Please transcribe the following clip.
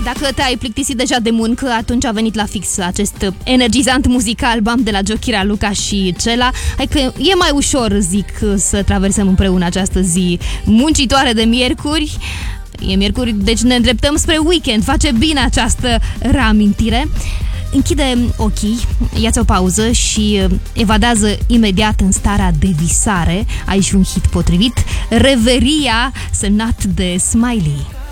Dacă te-ai plictisit deja de muncă, atunci a venit la fix acest energizant muzical BAM de la Giochira, Luca și Cela. Adică e mai ușor, zic, să traversăm împreună această zi muncitoare de miercuri. E miercuri, deci ne îndreptăm spre weekend. Face bine această reamintire. Închide ochii, ia-ți o pauză și evadează imediat în starea de visare. Ai și un hit potrivit, Reveria, semnat de Smiley.